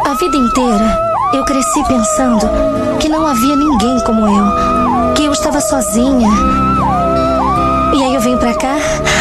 A vida inteira eu cresci pensando que não havia ninguém como eu, que eu estava sozinha. E aí eu venho pra cá